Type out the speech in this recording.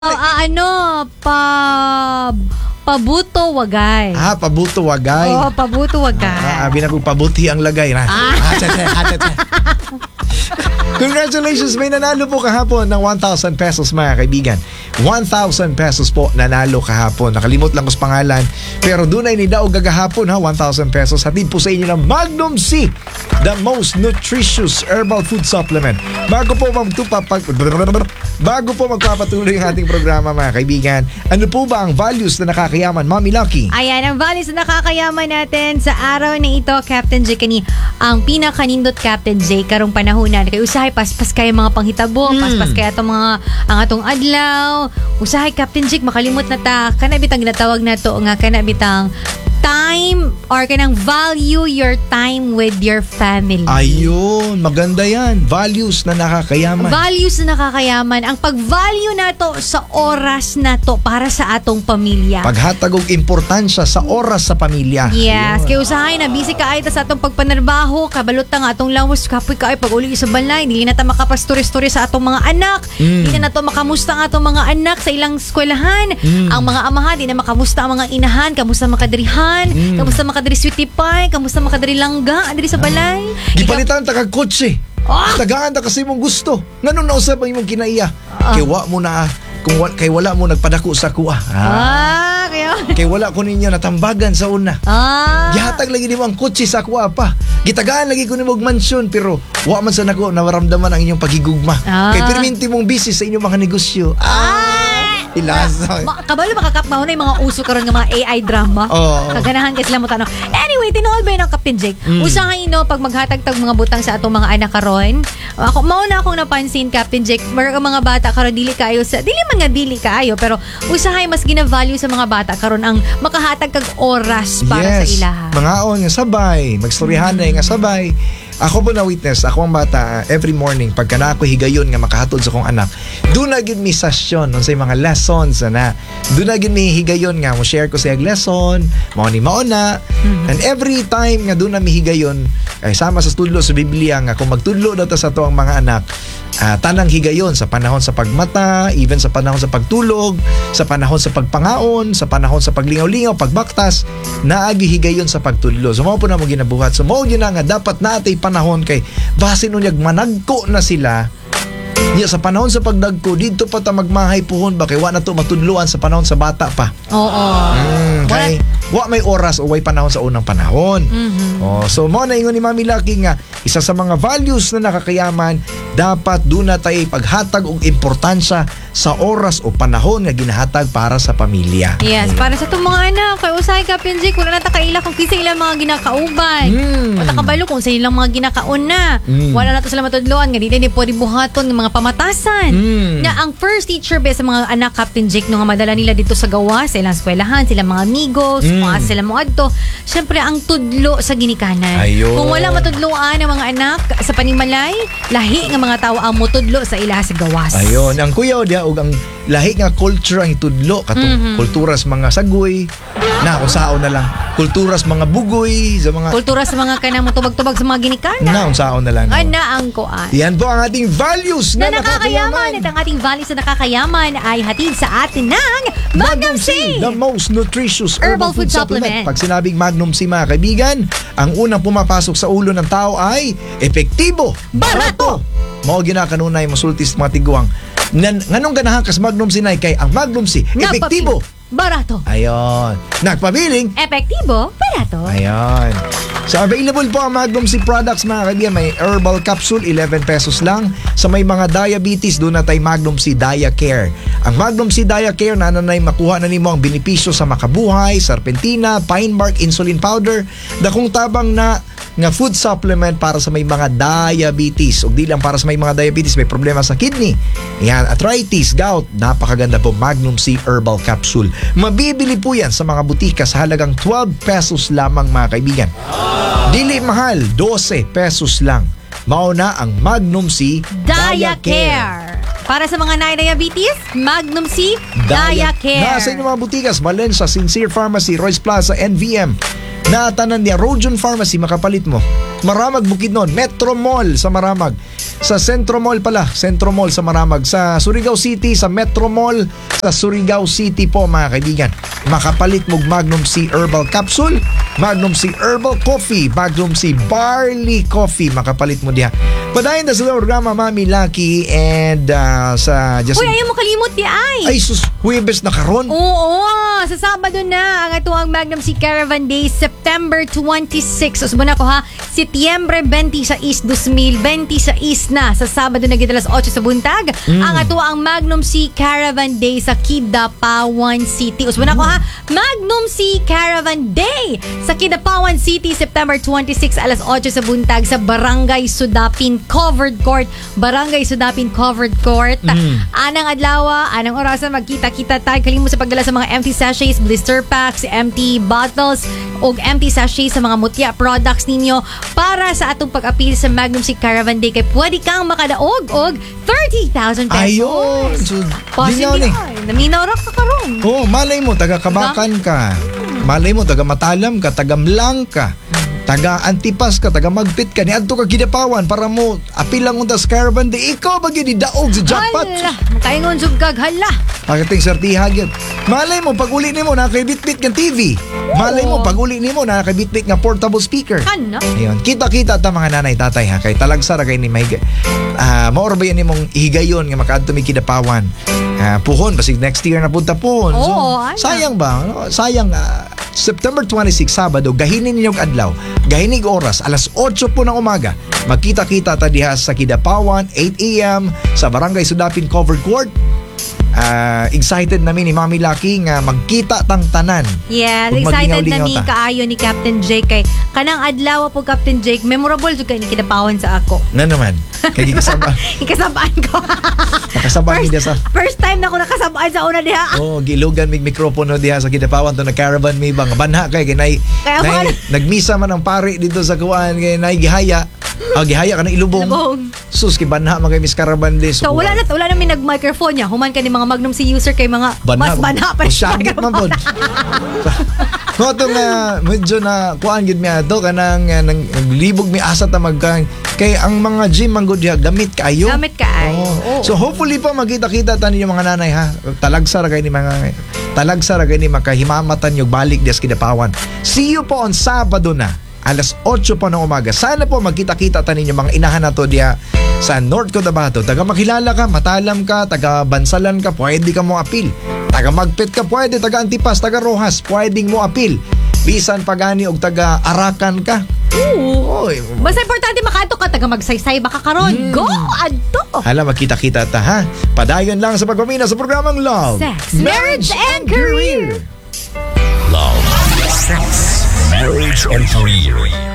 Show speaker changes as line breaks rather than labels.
Pabuto wagay.
Pabuto wagay.
Oo, pabuto wagay.
Abi na ko pabuti ang lagay na. Congratulations, may nanalo po kahapon ng 1,000 pesos mga kaibigan. 1,000 pesos po nanalo kahapon. Nakalimot lang ko sa pangalan. Pero doon ay nidaog gagahapon 1,000 pesos. Hatid po sa inyo ng Magnum C, the most nutritious herbal food supplement. Bago po magpapatuloy ang ating programa mga kaibigan, ano po ba ang values na nakakayaman, Mommy Lucky?
Ayan, ang values na nakakayaman natin sa araw na ito, Captain J. Kani, ang pinakanindot Captain J. Karong panahonan. Kaya usahay, paspas kayo mga panghitabo, paspas kayo itong mga ang atong adlaw. Usahay, Captain J, makalimot na ta. Kanabitang ginatawag na to nga kanabitang time or kanang value your time with your family.
Ayun, maganda yan. Values na nakakayaman.
Values na nakakayaman. Ang pag-value na to sa oras na to para sa atong pamilya.
Paghatag og importansya sa oras sa pamilya.
Yes. Kaya usahay na busy ka ay sa atong pagpanarbaho, kabalot ta nga atong lawas, kapoy ka ay pag-uli sa balay, dili na ta makapastori-story sa atong mga anak. Dili na to makamusta ang atong mga anak sa ilang eskwelahan. Ang mga amahan, di na makamusta ang mga inahan, kamusta makadirihan. Kamusta makadiri sweetie pie, kamusta makadiri langga adiri sa balay.
Gipalitan ta kag kotse. Tagaan ta kasi mong gusto. Nganong nausap ang imong kinaiya? Kay wa mo na kay wala mo nagpadako sa kuha. Kay wala ko ninyo natambagan sa una. Gihatag lagi nimo ang kotse sa kuha pa. Gitagaan lagi ko nimo og mansyon pero wa man sa nako nawaramdaman ang inyong paghigugma. Kay perminti mong busy sa inyong mga negosyo. Ilasa.
Kabalo makakapmaw na yung mga uso karon nga mga AI drama. Kaganahan kasi sila mo tanong. Anyway, tinuod ba yun ang Captain Jake? Usahay no, pag maghatag-tag mga butang sa atong mga anak karon. Mauna akong napansin, Captain Jake, mga bata karon dili man nga dili kaayo, pero usahay mas gina-value sa mga bata karon ang makahatag kag oras para sa ilaha.
Mangaon nga sabay, magstoryahan na nga sabay. Ako po na witness, ako ang bata, every morning, pagka na ako higayon nga makahatod sa kong anak, doon na yun may sasyon, sa mga lessons, na doon na yun may higayon nga, mo share ko sa yung lesson, mauna, and every time nga doon na may higayon, ay sama sa tudlo sa Biblia nga, kung magtudlo daw ta sa to ang mga anak, tanang higayon sa panahon sa pagmata, even sa panahon sa pagtulog, sa panahon sa pagpangaon, sa panahon sa paglingaw-lingaw, pagbaktas, naagi higayon sa pagtudlo. So, mo po na mo ginabuhat. So, mo yun na nga, dapat natay panahon kay basin unyag managko na sila. Sa panahon sa pagdagko, dito pa ta magmahay puhon ba kay wa na to matudluan sa panahon sa bata pa.
Oo.
Kay wa may oras o way panahon sa unang panahon. So mo na ingon ni Mami Lucky nga isa sa mga values na nakakayaman, dapat doon na tayo paghatag og importansya sa oras o panahon nga ginahatag para sa pamilya.
Yes, para sa itong mga anak, kay usahay ka, Pinjik, wala na takaila kung kisa ilang mga ginakauban. O takabalo kung sa ilang mga ginakaon na. Wala na to sila matudloan, nga di pwede buhaton ng mga pamatasan. Na ang first teacher ba sa mga anak, Captain Jake, nung madala nila dito sa gawa, sa ilang eskwelahan, sila mga amigos, sila mga adto, syempre ang tudlo sa ginikanan.
Ayun.
Kung wala matudloan ng mga anak sa panimalay, lahi nga mga tao ang mutudlo sa ila sa gawas.
Ayun, ang kuyaw dia og ang lahi nga culture ang itudlo katong kulturas mga sagoy na kung saon na lang kulturas mga bugoy sa mga
kulturas mga kanang matubag-tubag sa mga ginikanan
na kung saon na lang
ana ang kuan.
Yan po ang ating values na nakakayaman.
At ang ating values na nakakayaman ay hatid sa atin ng Magnum C,
the most nutritious herbal food supplement. Pag sinabing Magnum C mga kaibigan, ang unang pumapasok sa ulo ng tao ay epektibo, barato. Mao ginakanunay mosultis mga tiguang. Nganong ganahan kas Magnum C kay ang Magnum C epektibo,
barato.
Ayon. Nagpabiling
epektibo, barato.
Ayon. So available po ang Magnum C products mga kaibigan. May herbal capsule 11 pesos lang. Sa may mga diabetes, doon na tayo Magnum C Dia Care. Ang Magnum C Dia Care nanay makuha na nimo ang benepisyo sa makabuhay, serpentina, pine bark, insulin powder, dakong tabang na nga food supplement para sa may mga diabetes. O di lang para sa may mga diabetes, may problema sa kidney, yan, arthritis, gout. Napakaganda po Magnum C Herbal Capsule. Mabibili po yan sa mga butika sa halagang 12 pesos lamang mga kaibigan. Dili mahal, 12 pesos lang. Mauna ang Magnum C
Dia Care. Para sa mga diabetes, Magnum C Dia Care.
Nasa inyong mga butikas, Valencia, Sincere Pharmacy, Royce Plaza, NVM. Natanan niya, Rojon Pharmacy, makapalit mo. Maramag Bukidnon, Metro Mall sa Maramag. sa Centro Mall pala. Centro Mall sa Maramag. Sa Surigao City, sa Metro Mall, sa Surigao City po mga kaibigan. Makapalit mo Magnum C Herbal Capsule, Magnum C Herbal Coffee, Magnum C Barley Coffee. Makapalit mo diha. Padayon na sa programa Mami Lucky and sa
Uy, ayaw mo kalimot di ay.
Ay sus, Huwebes na karon.
Oo, sa Sabado na ang atuang Magnum C Caravan Day, September 26. Usbo na ko ha, Setyembre 26, 2026 na. Sa Sabado na gid alas 8 sa buntag, ang atuang Magnum C Caravan Day sa Kidapawan City. Usbo na ko ha, Magnum C Caravan Day sa Kidapawan City, September 26, alas 8 sa buntag sa Barangay Sudapin Covered Court. Barangay Sudapin Covered Court. Anang adlaw, anang orasan magkita-kita tayo. Kalimut sa pagdala sa mga empty sachets, blister packs, empty bottles o empty sachets sa mga mutya products ninyo para sa atong pag-apil sa Magnum C Caravan Day kay pwede kang makadaog og 30,000 pesos.
Ayun. So,
Possibly ay. Naminaw ra ka karon.
Oh, malay mo, taga-Kabakan ka. Malay mo, taga-Matalam ka, taga-Mlang ka. Taga-Antipas ka, taga-Magpit ka. Niadto ka Kidapawan para mo apilang unta sa Caravan Day. Ikaw ba gini daog sa jackpot?
Hala, makaingon sugag hala.
Pagdating sertiha gyud. Malay mo pag uli nimo nakabitbit ng TV. Malay mo pag uli nimo nakabitbit nga portable speaker.
Ano?
Ayun, kita-kita ta mga nanay tatay ha kay talagsa ra kay ni mahiga. Maor ba yan nimong higayon nga makaadto mi Kidapawan. Puhon basig next year na punta puhon.
Oo, ano?
Sayang ba? Sayang September 26 Sabado gahinin ninyong adlaw. Gahinig oras alas 8 po ng umaga. Magkita-kita ta diha sa Kidapawan 8 AM sa Barangay Sudapin Covered Court. Excited namin ni Mami Lucky nga magkita tang tanan.
Yeah,
Kung
excited na
maglingaw-lingaw
mi
ta.
kaayo ni Captain Jake kay kanang adlaw po Captain Jake memorable jud kay ni Kidapawan sa ako.
Na naman. Kay kasaba.
Ikasabaan ko.
Nakasabaan mi diha sa
First time na ako nakasabaan sa una diha.
Oh, gilugan mig mikropono diha sa Kidapawan to na Caravan mi bang banha kay nay
Kaya
nagmisa man ang pari dito sa kuan kay nay gihaya. Gihaya ka ng ilubong. Sus kay banha man kay Miss Caravan Day.
So wala na mi nag-microphone niya. Human ka ni mga Magnum C user kay mga mas banha pa siya.
Syagit man pod. Koto nga medyo na kuan gid mi ato kanang naglibog mi asa ta magkan kay ang mga gym man gud diha gamit kaayo.
Gamit kaayo.
Oh. So hopefully pa magkita-kita ta ninyo mga nanay ha. Talagsa ra kay ni makahimamatan yung balik diha sa Kidapawan. See you po on Sabado na. Alas 8 po ng umaga. Sana po magkita-kita ta ninyo mga inahan na to diya sa North Cotabato. Taga makilala ka, Matalam ka, taga Bansalan ka, pwede ka mo apil. Taga Magpit ka, pwede. Taga Antipas, taga Rojas, pwedeng mo apil. Bisan pagani og taga Arakan ka. Oy.
Basta importante makaadto ka taga magsaysay baka karon. Go adto.
Hala, magkita-kita ta ha. Padayon lang sa pagpamina sa programang Love,
Sex, Marriage, and Career.
Love, sex, marriage, and career.